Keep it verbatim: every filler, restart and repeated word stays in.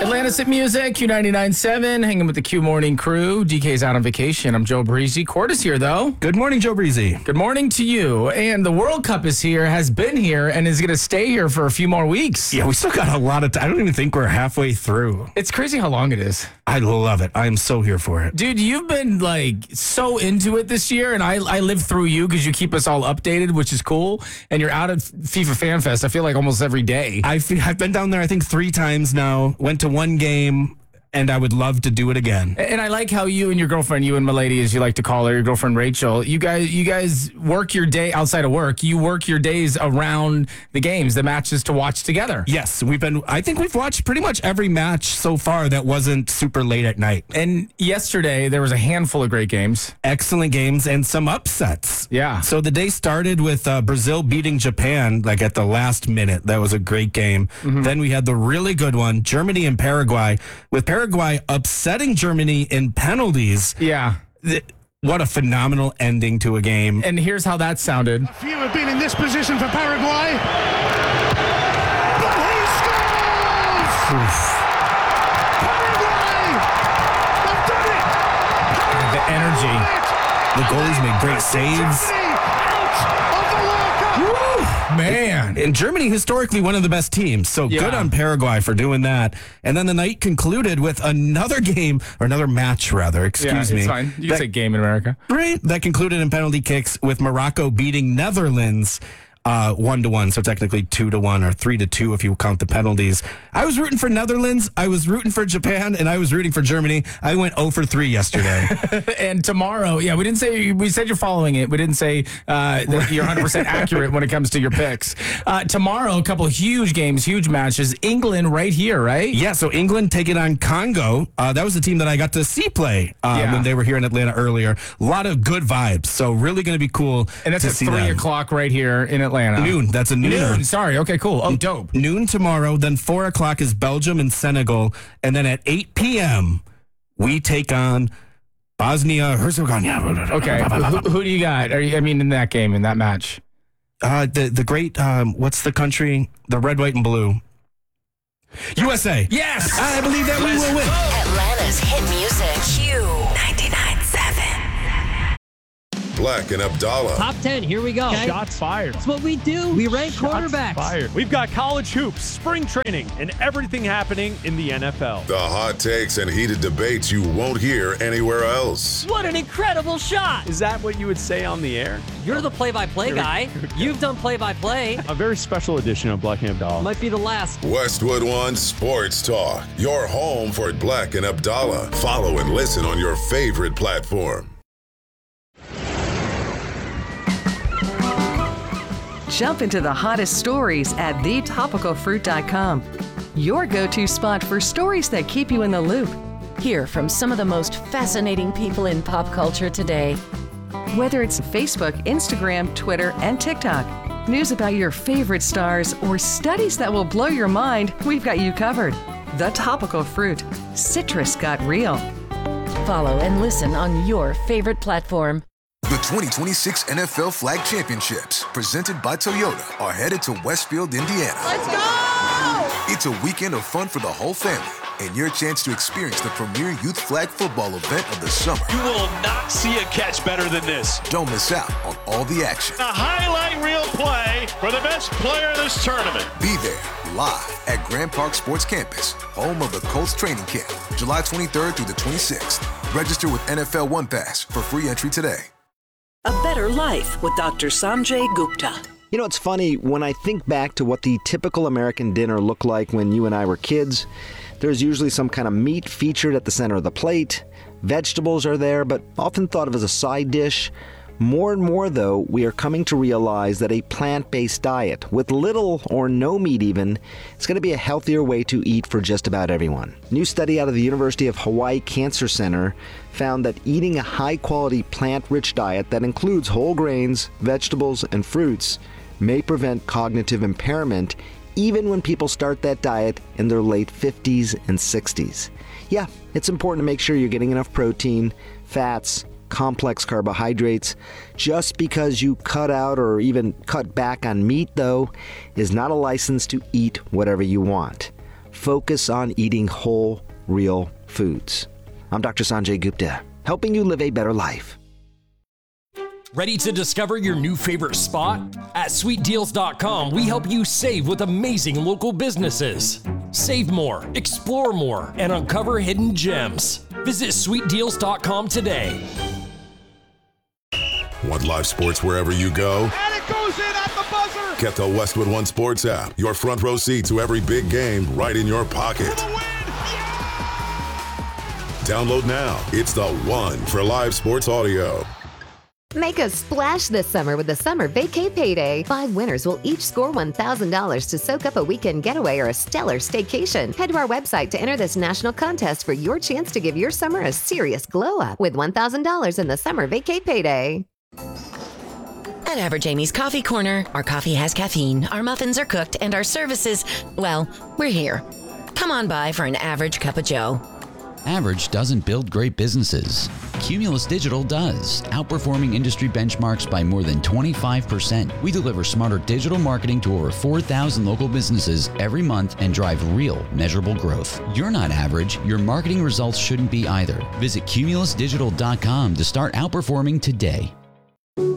Atlantis at Music, Q ninety-nine point seven, hanging with the Q Morning crew. D K's out on vacation. I'm Joe Breezy. Court is here, though. Good morning, Joe Breezy. Good morning to you. And the World Cup is here, has been here, and is going to stay here for a few more weeks. Yeah, we still got a lot of time. I don't even think we're halfway through. It's crazy how long it is. I love it. I am so here for it. Dude, you've been, like, so into it this year, and I, I live through you because you keep us all updated, which is cool, and you're out at FIFA Fan Fest, I feel like, almost every day. I've, I've been down there, I think, three times now. Went to one game, and I would love to do it again. And I like how you and your girlfriend, you and Milady, as you like to call her, your girlfriend Rachel, you guys you guys work your day outside of work. You work your days around the games, the matches to watch together. Yes, we've been, I think we've watched pretty much every match so far that wasn't super late at night. And yesterday, there was a handful of great games. Excellent games and some upsets. Yeah. So the day started with uh, Brazil beating Japan, like at the last minute. That was a great game. Mm-hmm. Then we had the really good one, Germany and Paraguay, with Paraguay Paraguay upsetting Germany in penalties. Yeah. Th- What a phenomenal ending to a game. And here's how that sounded. A few have been in this position for Paraguay. But he scores! Oof. Paraguay! They've done it! Paraguay The energy. The goalies made great saves. Germany out of the World Cup! Woo, man. And Germany, historically, one of the best teams. So Yeah. good on Paraguay for doing that. And then the night concluded with another game, or another match, rather. Excuse yeah, me. It's fine. You that, can say game in America. Right. That concluded in penalty kicks with Morocco beating Netherlands uh, one to one. So technically two to one or three to two if you count the penalties. I was rooting for Netherlands. I was rooting for Japan, and I was rooting for Germany. I went zero for three yesterday. And tomorrow, yeah, we didn't say, we said you're following it. We didn't say uh, that you're one hundred percent accurate when it comes to your picks. Uh, tomorrow, a couple huge games, huge matches. England right here, right? Yeah, so England taking on Congo. Uh, that was the team that I got to see play uh, Yeah. when they were here in Atlanta earlier. A lot of good vibes. So really going to be cool And that's to at see three them. o'clock right here in Atlanta. Noon. That's a nooner. Noon. Sorry. Okay, cool. Oh, dope. Noon tomorrow. Then four o'clock is Belgium and Senegal. And then at eight p.m., we take on Bosnia Herzegovina. Okay. who, who do you got? Are you, I mean, in that game, in that match? Uh, the, the great, um, what's the country? The red, white, and blue. U S A. Yes! I believe that we will win. Atlanta's hit music. Q ninety-nine point seven. Black and Abdallah. Top ten, here we go. Shots fired. That's what we do. We rank Shots quarterbacks. fired. We've got college hoops, spring training, and everything happening in the N F L. The hot takes and heated debates you won't hear anywhere else. What an incredible shot. Is that what you would say on the air? You're the play-by-play Here we- guy. here we go. You've done play-by-play. A very special edition of Black and Abdallah. Might be the last. Westwood One Sports Talk. Your home for Black and Abdallah. Follow and listen on your favorite platform. Jump into the hottest stories at the topical fruit dot com. Your go-to spot for stories that keep you in the loop. Hear from some of the most fascinating people in pop culture today. Whether it's Facebook, Instagram, Twitter, and TikTok, news about your favorite stars, or studies that will blow your mind, we've got you covered. The Topical Fruit. Citrus got real. Follow and listen on your favorite platform. The twenty twenty-six N F L Flag Championships, presented by Toyota, are headed to Westfield, Indiana. Let's go! It's a weekend of fun for the whole family and your chance to experience the premier youth flag football event of the summer. You will not see a catch better than this. Don't miss out on all the action. A highlight reel play for the best player in this tournament. Be there live at Grand Park Sports Campus, home of the Colts training camp, July twenty-third through the twenty-sixth. Register with N F L One Pass for free entry today. A Better Life with Doctor Sanjay Gupta. You know, it's funny, when I think back to what the typical American dinner looked like when you and I were kids, there's usually some kind of meat featured at the center of the plate. Vegetables are there, but often thought of as a side dish. More and more, though, we are coming to realize that a plant-based diet, with little or no meat even, is going to be a healthier way to eat for just about everyone. A new study out of the University of Hawaii Cancer Center found that eating a high-quality plant-rich diet that includes whole grains, vegetables, and fruits may prevent cognitive impairment even when people start that diet in their late fifties and sixties. Yeah, it's important to make sure you're getting enough protein, fats, complex carbohydrates. Just because you cut out or even cut back on meat, though, is not a license to eat whatever you want. Focus on eating whole, real foods. I'm Doctor Sanjay Gupta, helping you live a better life. Ready to discover your new favorite spot? At sweet deals dot com, we help you save with amazing local businesses. Save more, explore more, and uncover hidden gems. Visit sweet deals dot com today. Want live sports wherever you go? And it goes in at the buzzer. Get the Westwood One Sports app. Your front row seat to every big game right in your pocket. For the win. Download now. It's the one for live sports audio. Make a splash this summer with the Summer Vacay Payday. Five winners will each score one thousand dollars to soak up a weekend getaway or a stellar staycation. Head to our website to enter this national contest for your chance to give your summer a serious glow up with one thousand dollars in the Summer Vacay Payday. At Average Amy's Coffee Corner, our coffee has caffeine, our muffins are cooked, and our services, well, we're here. Come on by for an average cup of joe. Average doesn't build great businesses. Cumulus Digital does, outperforming industry benchmarks by more than twenty-five percent. We deliver smarter digital marketing to over four thousand local businesses every month and drive real, measurable growth. You're not average. Your marketing results shouldn't be either. Visit cumulus digital dot com to start outperforming today.